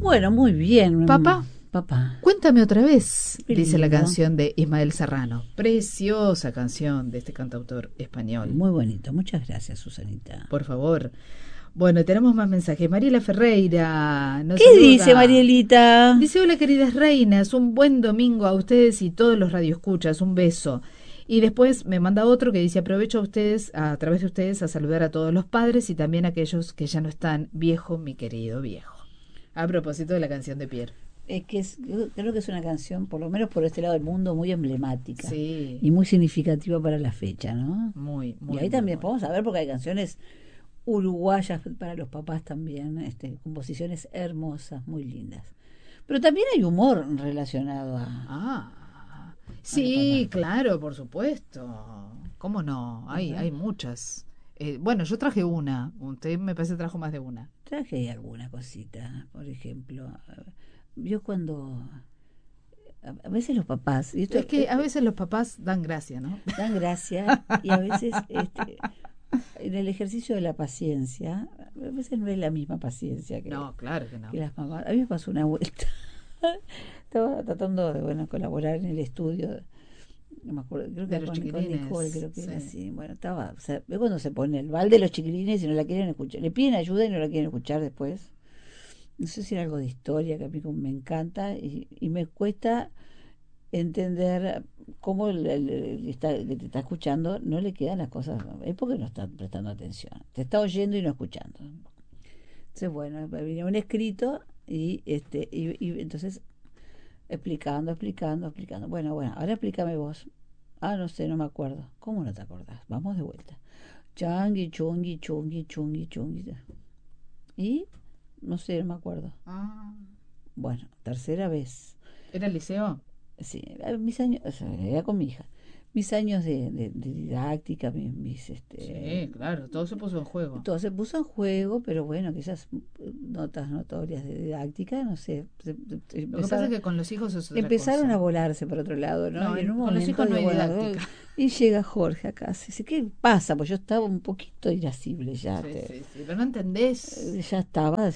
Bueno, muy bien. Papá, Papá. cuéntame otra vez, Qué dice la lindo. canción de Ismael Serrano. Preciosa canción de este cantautor español. Muy bonito. Muchas gracias, Susanita. Por favor. Bueno, tenemos más mensajes. Mariela Ferreira nos ¿Qué saluda. dice Marielita? Dice, hola queridas reinas, un buen domingo a ustedes y todos los radioescuchas, un beso. Y después me manda otro que dice, aprovecho a través de ustedes, a saludar a todos los padres y también a aquellos que ya no están. Viejo, mi querido viejo. A propósito de la canción de Pierre. Es que yo creo que es una canción, por lo menos por este lado del mundo, muy emblemática. Sí. Y muy significativa para la fecha, ¿no? Muy, muy. Y ahí muy, también muy. podemos saber, porque hay canciones uruguayas para los papás también, composiciones hermosas, muy lindas. Pero también hay humor relacionado a Sí, los papás. claro, por supuesto. ¿Cómo no? Hay muchas. Bueno, yo traje una. Usted me parece trajo más de una. Traje alguna cosita, por ejemplo. Yo cuando... A veces los papás... Y Es que a veces los papás dan gracia, ¿no? dan gracia y a veces en el ejercicio de la paciencia, a veces no es la misma paciencia No, claro que no. que las mamás. A mí me pasó una vuelta. Estaba tratando de colaborar en el estudio, no me acuerdo, creo que De los con chiquilines, Nicole, creo que era sí. así. Bueno, o sea, ve cuando se pone el balde de los chiquilines y no la quieren escuchar, le piden ayuda y no la quieren escuchar después. No sé si era algo de historia que a mí como me encanta y me cuesta entender cómo el que te está escuchando no le quedan las cosas, es porque no está prestando atención, te está oyendo y no escuchando. Entonces, bueno, venía un escrito y entonces explicando. Bueno, ahora explícame vos. Ah, no sé, no me acuerdo. ¿Cómo no te acordás? Vamos de vuelta. Changui, chungui, chungui, chungui, chungui. Y no sé, no me acuerdo. Ah, Bueno, tercera vez. ¿era el liceo? Sí, mis años, o sea, era con mi hija. Mis años de didáctica, Sí, claro, todo se puso en juego. todo se puso en juego, pero bueno, quizás notas notorias de didáctica, no sé, Lo que pasa es que con los hijos es otra empezaron a cosa. volarse por otro lado, ¿no? No, Y en un con los momento hijos no digo, hay bueno, didáctica. y llega Jorge acá, dice, ¿qué pasa? Pues yo estaba un poquito irascible ya, Sí, pero no entendés. ya estaba,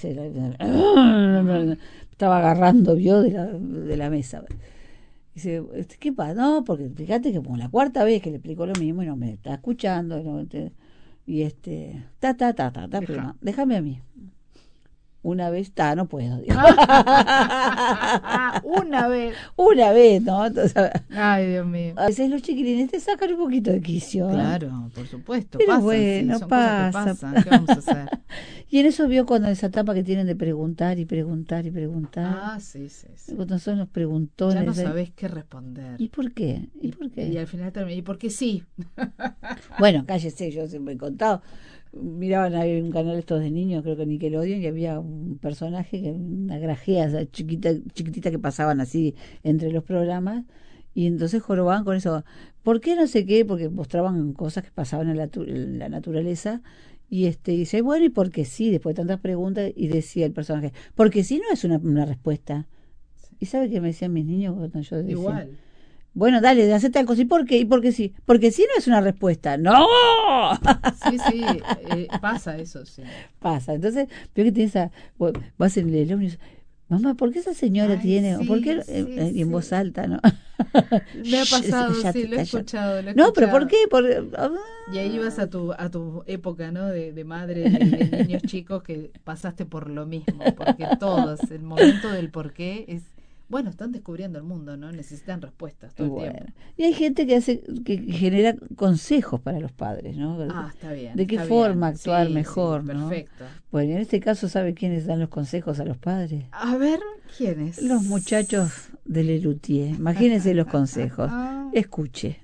estaba agarrando, vio, de la mesa. Dice, ¿qué pasa? No, porque fíjate que como la cuarta vez que le explico lo mismo y no me está escuchando, y pero no, déjame a mí. Una vez, no puedo. Digo. Una vez. Una vez, ¿no? Entonces, Ay, Dios mío. a veces los chiquilines te sacan un poquito de quicio. Claro, por supuesto, Pero pasan, sí, bueno, son cosas que pasa. pasan. ¿Qué vamos a hacer? Y en eso vio cuando esa etapa que tienen de preguntar y preguntar y preguntar. Ah, sí. Cuando son los Ya preguntones. no sabés qué responder. ¿Y por qué? ¿Y por qué? Y al final termina, ¿y por qué sí? Bueno, cállese, yo siempre he contado. Miraban ahí un canal estos de niños, creo que Nickelodeon, y había un personaje, una grajea esa chiquitita que pasaban así entre los programas, y entonces jorobaban con eso. ¿Por qué no sé qué? Porque mostraban cosas que pasaban en la naturaleza, y dice, bueno, y porque sí, después de tantas preguntas, y decía el personaje, porque sí no es una respuesta. ¿Y sabe qué me decían mis niños cuando yo decía? Igual. Bueno, dale, hace tal cosa. ¿Y por qué? ¿Y por qué sí? Porque sí no es una respuesta. ¡No! Sí, pasa eso, sí. Pasa. Entonces, veo que tienes vas en el ómnibus. Mamá, ¿por qué esa señora Ay, tiene? ¿O por qué? Y en voz sí. alta, ¿no? Me ha pasado, Cállate, sí, lo he cállate. escuchado, lo he No, pero ¿por escuchado. qué? Y ahí vas a tu época, ¿no? De madre y de niños chicos que pasaste por lo mismo, porque todos, el momento del por qué es, bueno, están descubriendo el mundo, ¿no? Necesitan respuestas todo el tiempo. Bueno, y hay gente que genera consejos para los padres, ¿no? Ah, está bien. ¿De qué está forma bien. actuar Sí, mejor, ¿no? perfecto. Bueno, en este caso, ¿sabe quiénes dan los consejos a los padres? A ver, ¿quién es? Los muchachos de Lelutier. Imagínense los consejos. Escuche.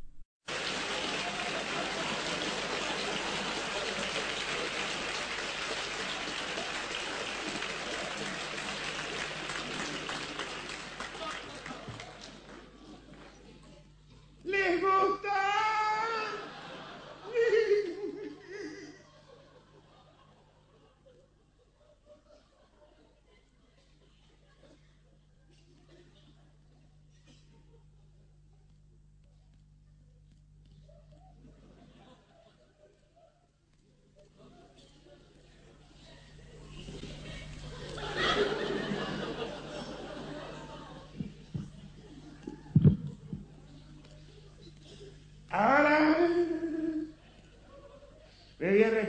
¿Les gusta?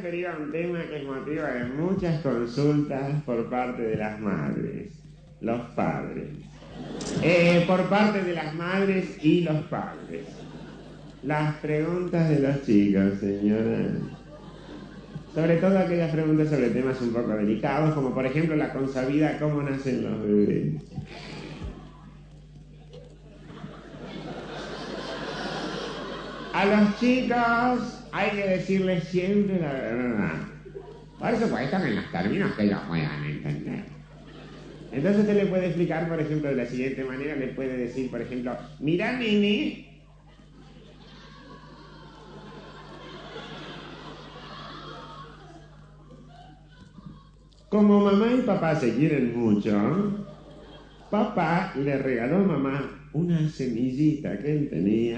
referido a un tema que es motivo de muchas consultas por parte de las madres, los padres. Por parte de las madres y los padres. Las preguntas de los chicos, señora. Sobre todo aquellas preguntas sobre temas un poco delicados, como por ejemplo la consabida cómo nacen los bebés. A los chicos hay que decirles siempre la verdad. Por supuesto que en los términos que ellos puedan entender. Entonces usted le puede explicar, por ejemplo, de la siguiente manera, le puede decir, por ejemplo, mira, nene, como mamá y papá se quieren mucho, papá le regaló a mamá una semillita que él tenía.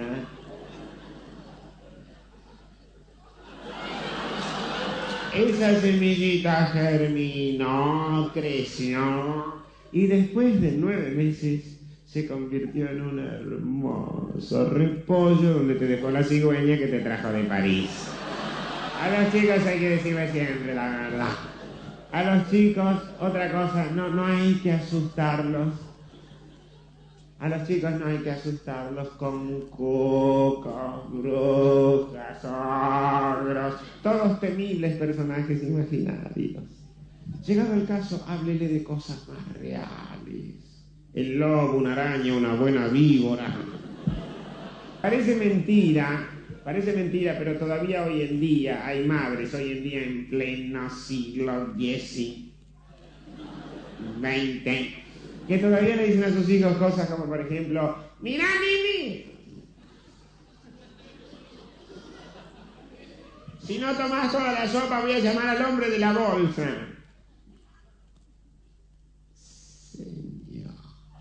Esa semillita germinó, creció y después de 9 meses se convirtió en un hermoso repollo donde te dejó la cigüeña que te trajo de París. A los chicos hay que decirle siempre la verdad. A los chicos, otra cosa, no hay que asustarlos. A los chicos no hay que asustarlos con cucos, brujas, ogros, todos temibles personajes imaginarios. Llegado el caso, háblele de cosas más reales. El lobo, una araña, una buena víbora. Parece mentira, pero todavía hoy en día hay madres, hoy en día en pleno siglo XX, que todavía le dicen a sus hijos cosas como, por ejemplo, ¡mirá, Nini! Si no tomás toda la sopa voy a llamar al hombre de la bolsa. Señor.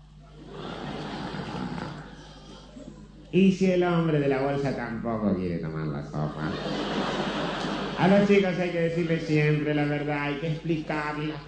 ¿Y si el hombre de la bolsa tampoco quiere tomar la sopa? A los chicos hay que decirles siempre la verdad, hay que explicarles